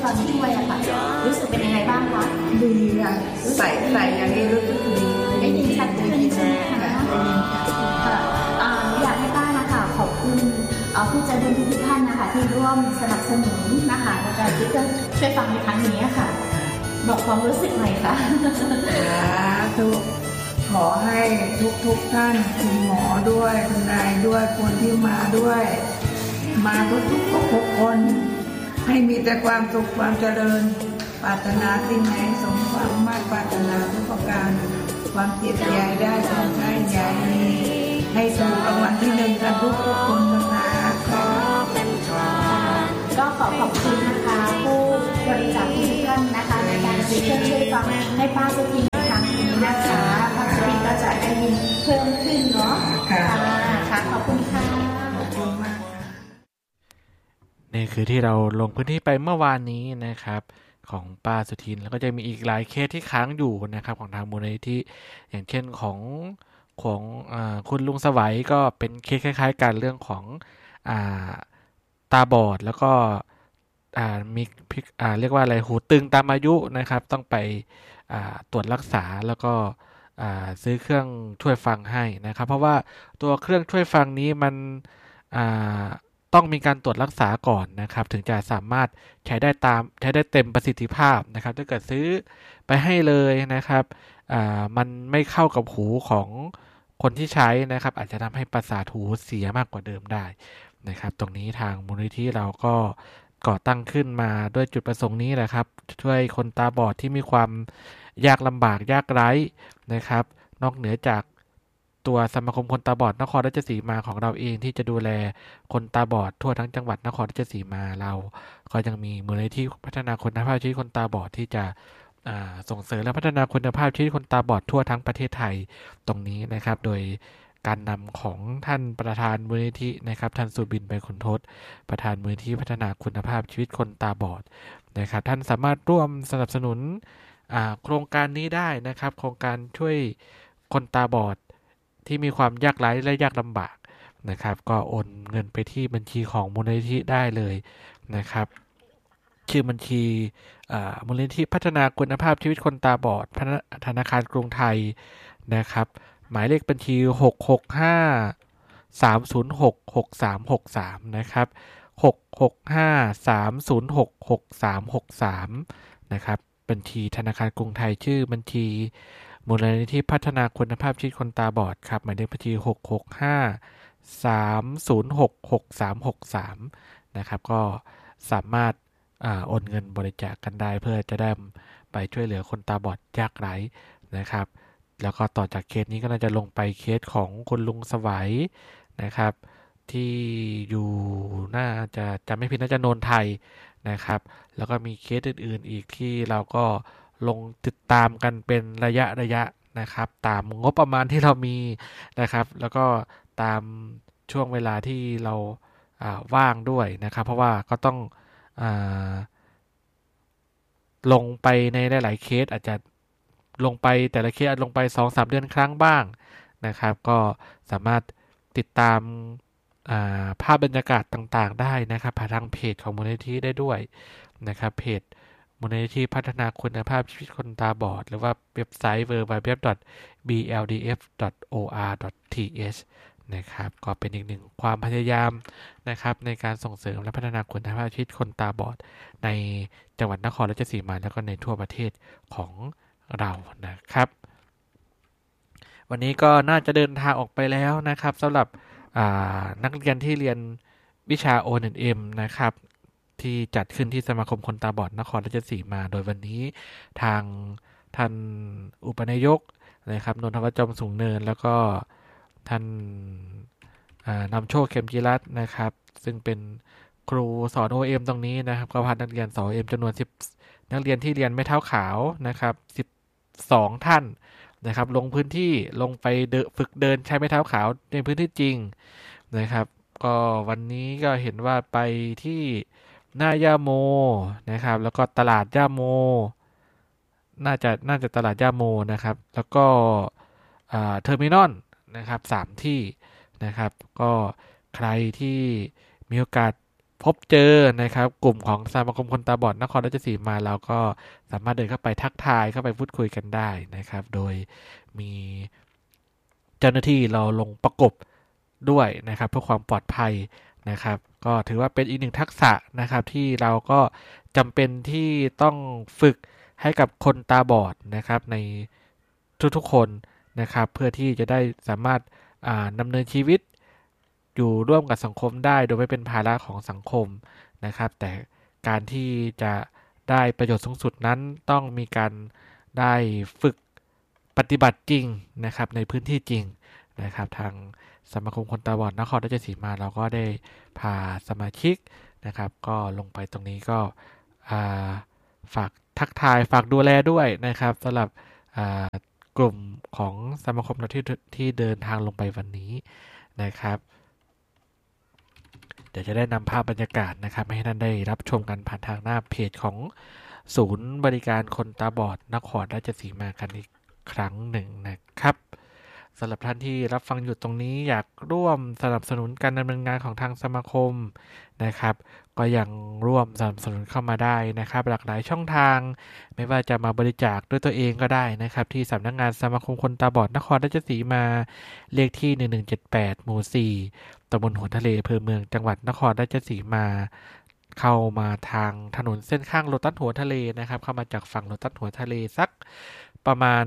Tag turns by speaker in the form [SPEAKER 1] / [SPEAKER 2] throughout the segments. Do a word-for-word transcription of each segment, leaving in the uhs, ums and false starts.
[SPEAKER 1] ตอนที่ด้วยอะค่ะรู้สึกเป็นยังไงบ้างคะ
[SPEAKER 2] ดีค่ะใส่ใส่อย่างนี้รู้สึกดี
[SPEAKER 1] ได้ยินชัดขึ้นใช่ไหมคะค่ะอยากให้ป้านะคะขอบคุณผู้ใจบุญทุกท่านนะคะที่ร่วมสนับสนุนนะคะในการที่จะช่วยฟังในครั้งนี้ค่ะบอกความรู้สึกหน่อยค่ะ
[SPEAKER 2] ทุกขอให้ทุกทุกท่านคุณหมอด้วยคุณนายด้วยคนที่มาด้วยมาทุกทุกทุกคนให้มีแต่ความสุขความเจริญปรารถนาสิ่งไหนสมความมาปรารถนาทุกประการความเจ็บใหญ่ได้ความไข้ใหญ่ให้ถูกรางวัลที่หนึ่งกันทุกทุกคนนะคะ
[SPEAKER 1] ก็ขอขอบคุณนะคะผู้บริจาคทุกท่านนะคะในการซื้อเครื่องช่วยฟังให้ป้าสุธีในครั้งนี้นะคะป้าสุธีก็จะได้ยินเพิ่มขึ้นเนาะค่ะค่ะขอบคุณค่ะ
[SPEAKER 2] ขอบคุณมาก
[SPEAKER 3] นี่คือที่เราลงพื้นที่ไปเมื่อวานนี้นะครับของป้าสุทินแล้วก็จะมีอีกหลายเคสที่ค้างอยู่นะครับของทางมูลนิธิอย่างเช่นของของอ่าคุณลุงสวัยก็เป็นเคสคล้ายๆกันเรื่องของอ่าตาบอดแล้วก็อ่ามีอ่าเรียกว่าอะไรหูตึงตามอายุนะครับต้องไปอ่าตรวจรักษาแล้วก็อ่าซื้อเครื่องช่วยฟังให้นะครับเพราะว่าตัวเครื่องช่วยฟังนี้มันอ่าต้องมีการตรวจรักษาก่อนนะครับถึงจะสามารถใช้ได้ตามใช้ได้เต็มประสิทธิภาพนะครับถ้าเกิดซื้อไปให้เลยนะครับอ่ามันไม่เข้ากับหูของคนที่ใช้นะครับอาจจะทำให้ประสาทหูเสียมากกว่าเดิมได้นะครับตรงนี้ทางมูลนิธิเราก็ก่อตั้งขึ้นมาด้วยจุดประสงค์นี้แหละครับช่วยคนตาบอดที่มีความยากลำบากยากไร้นะครับนอกเหนือจากตัวสมาคมคนตาบอดนครราชสีมาของเราเองที่จะดูแลคนตาบอดทั่วทั้งจังหวัดนครราชสีมาเราก็ยังมีมูลนิธิพัฒนาคุณภาพชีวิตคนตาบอดที่จะส่งเสริมและพัฒนาคุณภาพชีวิตคนตาบอดทั่วทั้งประเทศไทยตรงนี้นะครับโดยการนำของท่านประธานมูลนิธินะครับท่านสุบิน ไปขุนทศประธานมูลนิธิพัฒนาคุณภาพชีวิตคนตาบอดนะครับท่านสามารถร่วมสนับสนุนโครงการนี้ได้นะครับโครงการช่วยคนตาบอดที่มีความยากไร้และยากลำบากนะครับก็โอนเงินไปที่บัญชีของมูลนิธิได้เลยนะครับชื่อบัญชีมูลนิธิพัฒนาคุณภาพชีวิตคนตาบอดธนาคารกรุงไทยนะครับหมายเลขบัญชี หก หก ห้า สาม ศูนย์ หก หก สาม หก สามนะครับหก หก ห้า สาม ศูนย์ หก หก สาม หก สามนะครับบัญชีธนาคารกรุงไทยชื่อบัญชีมูลนิธิพัฒนาคุณภาพชีวิตคนตาบอดครับหมายเลขบัญชี หก หก ห้า สาม ศูนย์ หก หก สาม หก สามนะครับก็สามารถอ่าโอนเงินบริจาค กันได้เพื่อจะได้ไปช่วยเหลือคนตาบอดยากไร้นะครับแล้วก็ต่อจากเคสนี้ก็น่าจะลงไปเคสของคุณลุงสวัยนะครับที่อยู่น่าจะจำไม่ผิดน่าจะโนนไทยนะครับแล้วก็มีเคสอื่นๆอีกที่เราก็ลงติดตามกันเป็นระยะระยะนะครับตามงบประมาณที่เรามีนะครับแล้วก็ตามช่วงเวลาที่เราว่างด้วยนะครับเพราะว่าก็ต้องลงไปในหลายๆเคสอาจจะลงไปแต่ละเคสลงไป สองถึงสาม เดือนครั้งบ้างนะครับก็สามารถติดตามภาพบรรยากาศต่างๆได้นะครับผ่านทางเพจของมูลนิธิได้ด้วยนะครับเพจมูลนิธิพัฒนาคุณภาพชีวิตคนตาบอดหรือว่าเว็บไซต์ ดับเบิลยู ดับเบิลยู ดับเบิลยู ดอท บี แอล ดี เอฟ ดอท โอ อาร์ ดอท ที เอช นะครับก็เป็นอีกหนึ่งความพยายามนะครับในการส่งเสริมและพัฒนาคุณภาพชีวิตคนตาบอดในจังหวัดนครราชสีมาแล้วก็ในทั่วประเทศของเรานะครับวันนี้ก็น่าจะเดินทางออกไปแล้วนะครับสำหรับนักเรียนที่เรียนวิชา โอ เอ็น เอ็ม นะครับที่จัดขึ้นที่สมาคมคนตาบอดนครราชสีมาโดยวันนี้ทางท่านอุปนายกนะครับนนทวัฒน์จอมสูงเนินแล้วก็ท่านนำโชคเข็มจิรัตน์นะครับซึ่งเป็นครูสอน โอ เอ็ม ตรงนี้นะครับก็พานักเรียนสอน โอ เอ็ม จำนวนสิบนักเรียนที่เรียนไม้เท้าขาวนะครับสิบสองท่านนะครับลงพื้นที่ลงไปฝึกเดินใช้ไม้เท้าขาวในพื้นที่จริงนะครับก็วันนี้ก็เห็นว่าไปที่หน้าย่าโมนะครับแล้วก็ตลาดย่าโมน่าจะน่าจะตลาดย่าโมนะครับแล้วก็เทอร์มินอลนะครับสามที่นะครับก็ใครที่มีโอกาสพบเจอนะครับกลุ่มของสมาคมคนตาบอดนครราชสีมาเราก็สามารถเดินเข้าไปทักทายเข้าไปพูดคุยกันได้นะครับโดยมีเจ้าหน้าที่เราลงประกบด้วยนะครับเพื่อความปลอดภัยนะครับก็ถือว่าเป็นอีกหนึ่งทักษะนะครับที่เราก็จำเป็นที่ต้องฝึกให้กับคนตาบอดนะครับในทุกๆคนนะครับเพื่อที่จะได้สามารถดำเนินชีวิตอยู่ร่วมกับสังคมได้โดยไม่เป็นภาระของสังคมนะครับแต่การที่จะได้ประโยชน์สูงสุดนั้นต้องมีการได้ฝึกปฏิบัติจริงนะครับในพื้นที่จริงนะครับทางสมาคมคนตาบอดนครราชสีมาเราก็ได้พาสมาชิกนะครับก็ลงไปตรงนี้ก็ฝากทักทายฝากดูแลด้วยนะครับสำหรับกลุ่มของสมาคมเราที่ที่เดินทางลงไปวันนี้นะครับเดี๋ยวจะได้นำภาพบรรยากาศนะครับให้ท่านได้รับชมกันผ่านทางหน้าเพจของศูนย์บริการคนตาบอดนครราชสีมากันอีกครั้งหนึ่งนะครับสำหรับท่านที่รับฟังอยู่ตรงนี้อยากร่วมสนับสนุนการดำเนินงานของทางสมาคมนะครับก็ยังร่วมสนับสนุนเข้ามาได้นะครับหลากหลายช่องทางไม่ว่าจะมาบริจาคด้วยตัวเองก็ได้นะครับที่สำนักงานสมาคมคนตาบอดนครราชสีมาเลขที่หนึ่งหนึ่งเจ็ดแปดหมู่สี่ตำบลหัวทะเลอำเภอเมืองจังหวัดนครราชสีมาเข้ามาทางถนนเส้นข้างโลตัสหัวทะเลนะครับเข้ามาจากฝั่งโลตัสหัวทะเลสักประมาณ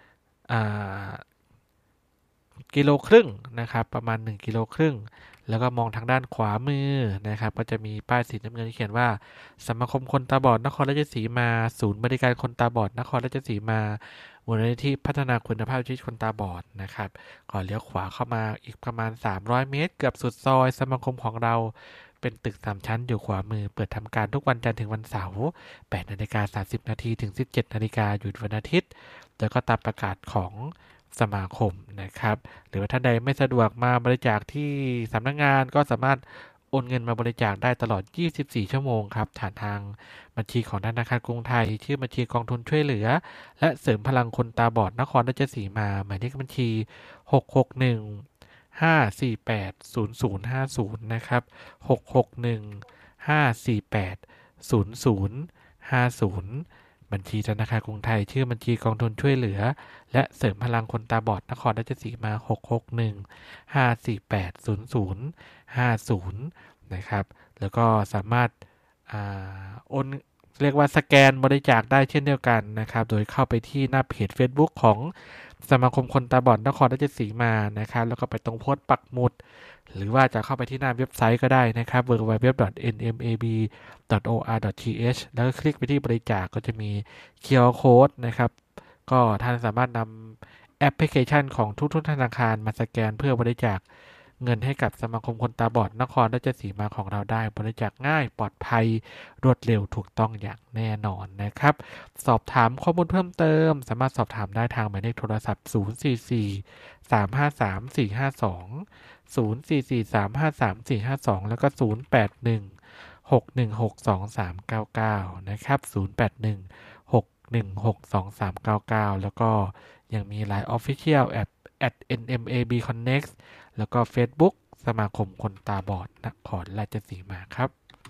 [SPEAKER 3] กิโลครึ่งนะครับประมาณหนึ่งกิโลครึ่งแล้วก็มองทางด้านขวามือนะครับก็จะมีป้ายสีน้ำเงินที่เขียนว่าสมาคมคนตาบอดนครราชสีมาศูนย์บริการคนตาบอดนครราชสีมามูลนิธิพัฒนาคุณภาพชีวิตคนตาบอดนะครับก่อนเลี้ยวขวาเข้ามาอีกประมาณสามร้อยเมตรเกือบสุดซอยสมาคมของเราเป็นตึกสามชั้นอยู่ขวามือเปิดทำการทุกวันจันทร์ถึงวันเสาร์แปดนาฬิกาสามสิบนาทีถึงสิบเจ็ดนาฬิกาหยุดวันอาทิตย์แล้วก็ตามประกาศของสมาคมนะครับหรือว่าท่านใดไม่สะดวกมาบริจาคที่สำนักงานก็สามารถโอนเงินมาบริจาคได้ตลอดยี่สิบสี่ชั่วโมงครับผ่านทางบัญชีของธนาคารกรุงไทยชื่อบัญชีกองทุนช่วยเหลือและเสริมพลังคนตาบอดนครราชสีมาหมายเลขบัญชีหก หก หนึ่ง ห้า สี่ แปด ศูนย์ ศูนย์ ห้า ศูนย์นะครับหก หก หนึ่ง ห้า สี่ แปด ศูนย์ ศูนย์ ห้า ศูนย์บัญชีธนาคารกรุงไทยชื่อบัญชีกองทุนช่วยเหลือและเสริมพลังคนตาบอดนครราชสีมาหก หก หนึ่ง ห้า สี่ แปด ศูนย์ ศูนย์ ห้า ศูนย์นะครับแล้วก็สามารถอ่าโอนเรียกว่าสแกนบริจาคได้เช่นเดียวกันนะครับโดยเข้าไปที่หน้าเพจ Facebook ของสมาคมคนตาบอดนครราชสีมานะครับแล้วก็ไปตรงโพสต์ปักหมุดหรือว่าจะเข้าไปที่หน้าเว็บไซต์ก็ได้นะครับ ดับเบิลยู ดับเบิลยู ดับเบิลยู ดอท เอ็น เอ็ม เอ บี ดอท โอ อาร์ ดอท ที เอช แล้วก็คลิกไปที่บริจาคก็จะมี คิว อาร์ Code นะครับก็ท่านสามารถนำแอปพลิเคชันของทุกๆธนาคารมาสแกนเพื่อบริจาคเงินให้กับสมาคมคนตาบอดนครราชสีมาของเราได้บริจาคง่ายปลอดภัยรวดเร็วถูกต้องอย่างแน่นอนนะครับสอบถามข้อมูลเพิ่มเติมสามารถสอบถามได้ทางหมายเลขโทรศัพท์ศูนย์ สี่ สี่ สาม ห้า สาม สี่ ห้า สอง ศูนย์ สี่ สี่ สาม ห้า สาม สี่ ห้า สองแล้วก็ศูนย์ แปด หนึ่ง หก หนึ่ง หก สอง สาม เก้า เก้านะครับศูนย์ แปด หนึ่ง หก หนึ่ง หก สอง สาม เก้า เก้าแล้วก็ยังมี ไลน์ Official แอท แอท เอ็น เอ็ม เอ บี คอนเน็กต์ แล้วก็ Facebook สมาคมคนตาบอดนครราชสีมาครับ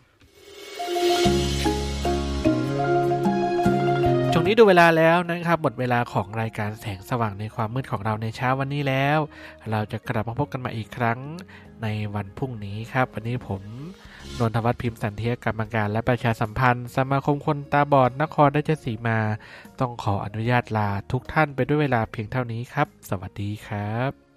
[SPEAKER 3] ช่วงนี้ดูเวลาแล้วนะครับหมดเวลาของรายการแสงสว่างในความมืดของเราในเช้าวันนี้แล้วเราจะกลับมาพบกันมาอีกครั้งในวันพรุ่งนี้ครับวันนี้ผมนนทวัฒน์พิมพ์สันเทียกรรมการและประชาสัมพันธ์สมาคมคนตาบอดนครราชสีมาต้องขออนุญาตลาทุกท่านไปด้วยเวลาเพียงเท่านี้ครับสวัสดีครับ